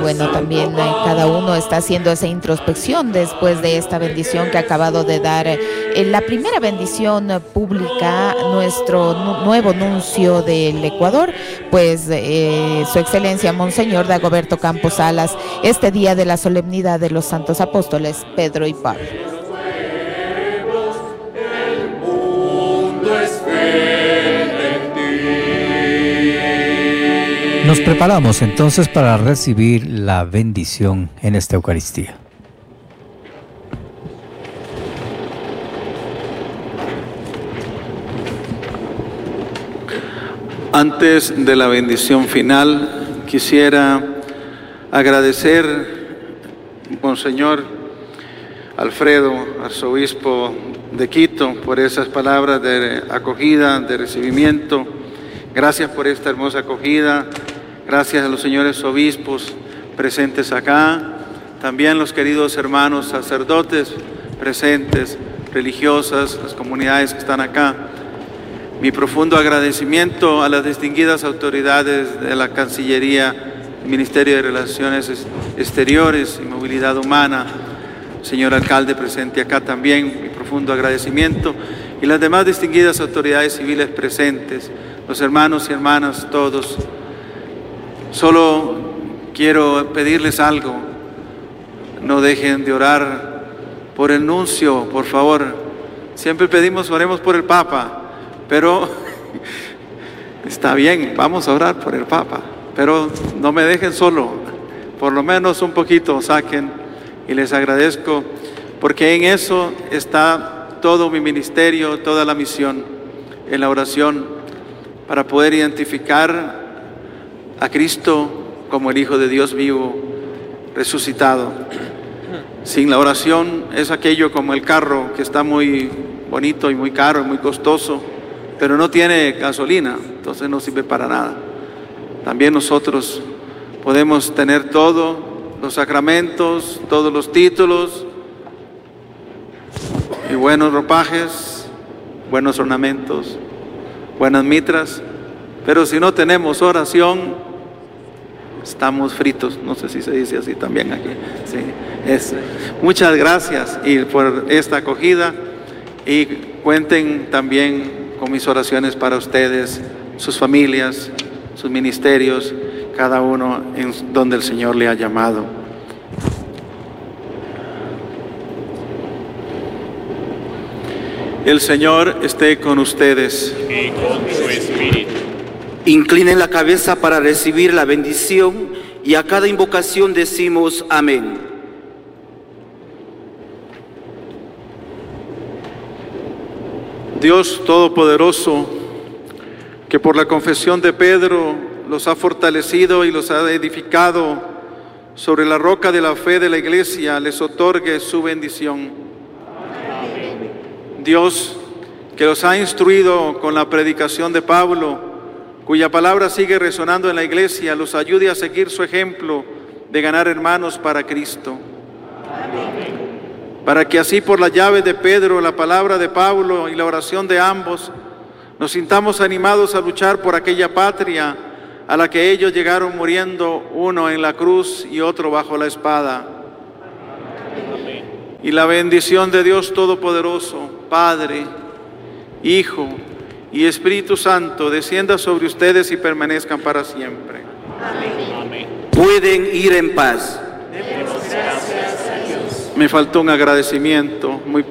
bueno, también cada uno está haciendo esa introspección después de esta bendición que ha acabado de dar la primera bendición pública, nuestro nuevo nuncio del Ecuador, pues Su Excelencia Monseñor Dagoberto Campos Salas, este día de la solemnidad de los santos apóstoles Pedro y Pablo. Nos preparamos entonces para recibir la bendición en esta Eucaristía. Antes de la bendición final, quisiera agradecer, Monseñor Alfredo, arzobispo de Quito, por esas palabras de acogida, de recibimiento. Gracias por esta hermosa acogida. Gracias a los señores obispos presentes acá, también los queridos hermanos sacerdotes presentes, religiosas, las comunidades que están acá. Mi profundo agradecimiento a las distinguidas autoridades de la Cancillería, Ministerio de Relaciones Exteriores y Movilidad Humana, señor alcalde presente acá también, mi profundo agradecimiento, y las demás distinguidas autoridades civiles presentes, los hermanos y hermanas todos. Solo quiero pedirles algo, no dejen de orar por el nuncio, por favor. Siempre pedimos, oremos por el Papa, pero está bien, vamos a orar por el Papa, pero no me dejen solo, por lo menos un poquito saquen, y les agradezco, porque en eso está todo mi ministerio, toda la misión, en la oración, para poder identificar a Cristo como el Hijo de Dios vivo, resucitado. Sin la oración es aquello como el carro que está muy bonito y muy caro y muy costoso, pero no tiene gasolina, entonces no sirve para nada. También nosotros podemos tener todos los sacramentos, todos los títulos y buenos ropajes, buenos ornamentos, buenas mitras, pero si no tenemos oración, estamos fritos. No sé si se dice así también aquí. Sí, muchas gracias y por esta acogida, y cuenten también con mis oraciones para ustedes, sus familias, sus ministerios, cada uno en donde el Señor le ha llamado. El Señor esté con ustedes. Y con su espíritu. Inclinen la cabeza para recibir la bendición y a cada invocación decimos amén. Dios Todopoderoso, que por la confesión de Pedro los ha fortalecido y los ha edificado sobre la roca de la fe de la Iglesia, les otorgue su bendición. Amén. Dios, que los ha instruido con la predicación de Pablo, cuya palabra sigue resonando en la Iglesia, los ayude a seguir su ejemplo de ganar hermanos para Cristo. Amén. Para que así por la llave de Pedro, la palabra de Pablo y la oración de ambos, nos sintamos animados a luchar por aquella patria a la que ellos llegaron muriendo, uno en la cruz y otro bajo la espada. Amén. Y la bendición de Dios Todopoderoso, Padre, Hijo y Espíritu Santo, descienda sobre ustedes y permanezcan para siempre. Amén. Pueden ir en paz. Demos gracias a Dios. Me faltó un agradecimiento muy